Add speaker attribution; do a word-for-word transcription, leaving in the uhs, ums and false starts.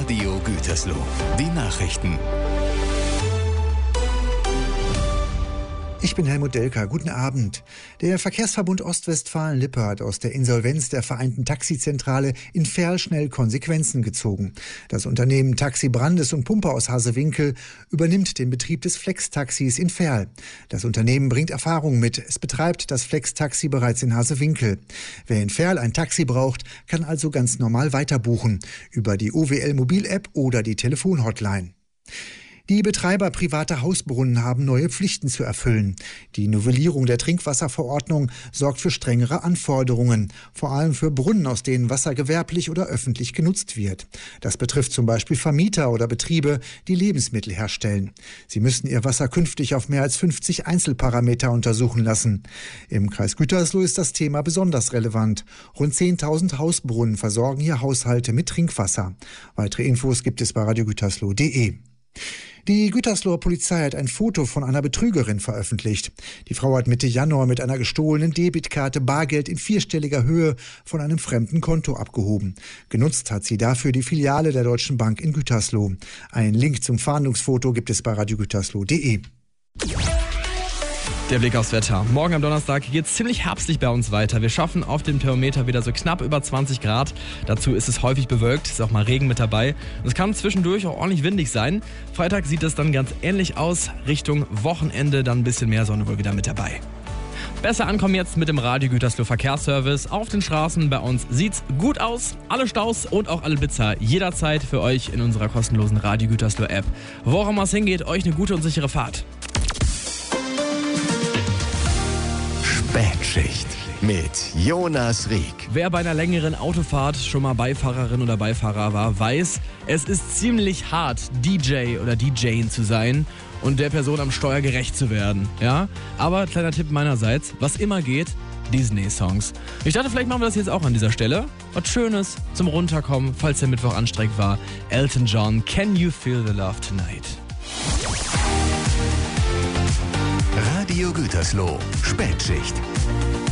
Speaker 1: Radio Gütersloh. Die Nachrichten.
Speaker 2: Ich bin Helmut Delker. Guten Abend. Der Verkehrsverbund Ostwestfalen-Lippe hat aus der Insolvenz der Vereinten Taxizentrale in Verl schnell Konsequenzen gezogen. Das Unternehmen Taxi Brandes und Pumpe aus Hasewinkel übernimmt den Betrieb des Flex-Taxis in Verl. Das Unternehmen bringt Erfahrung mit. Es betreibt das Flex-Taxi bereits in Hasewinkel. Wer in Verl ein Taxi braucht, kann also ganz normal weiterbuchen. Über die O W L-Mobil-App oder die Telefonhotline. Die Betreiber privater Hausbrunnen haben neue Pflichten zu erfüllen. Die Novellierung der Trinkwasserverordnung sorgt für strengere Anforderungen, vor allem für Brunnen, aus denen Wasser gewerblich oder öffentlich genutzt wird. Das betrifft zum Beispiel Vermieter oder Betriebe, die Lebensmittel herstellen. Sie müssen ihr Wasser künftig auf mehr als fünfzig Einzelparameter untersuchen lassen. Im Kreis Gütersloh ist das Thema besonders relevant. Rund zehntausend Hausbrunnen versorgen hier Haushalte mit Trinkwasser. Weitere Infos gibt es bei radio gütersloh punkt de. Die Gütersloher Polizei hat ein Foto von einer Betrügerin veröffentlicht. Die Frau hat Mitte Januar mit einer gestohlenen Debitkarte Bargeld in vierstelliger Höhe von einem fremden Konto abgehoben. Genutzt hat sie dafür die Filiale der Deutschen Bank in Gütersloh. Einen Link zum Fahndungsfoto gibt es bei radio gütersloh punkt de.
Speaker 3: Der Blick aufs Wetter. Morgen am Donnerstag geht es ziemlich herbstlich bei uns weiter. Wir schaffen auf dem Thermometer wieder so knapp über zwanzig Grad. Dazu ist es häufig bewölkt, ist auch mal Regen mit dabei. Und es kann zwischendurch auch ordentlich windig sein. Freitag sieht es dann ganz ähnlich aus. Richtung Wochenende dann ein bisschen mehr Sonne wohl wieder mit dabei. Besser ankommen jetzt mit dem Radio Gütersloh Verkehrsservice. Auf den Straßen bei uns sieht's gut aus. Alle Staus und auch alle Blitzer jederzeit für euch in unserer kostenlosen Radio Gütersloh App. Wo auch immer es hingeht, euch eine gute und sichere Fahrt.
Speaker 1: Spätschicht mit Jonas Rieck.
Speaker 3: Wer bei einer längeren Autofahrt schon mal Beifahrerin oder Beifahrer war, weiß, es ist ziemlich hart, D J oder DJing zu sein und der Person am Steuer gerecht zu werden. Ja? Aber kleiner Tipp meinerseits, was immer geht, Disney-Songs. Ich dachte, vielleicht machen wir das jetzt auch an dieser Stelle. Was Schönes zum Runterkommen, falls der Mittwoch anstrengend war. Elton John, Can You Feel the Love Tonight?
Speaker 1: Radio Gütersloh, Spätschicht.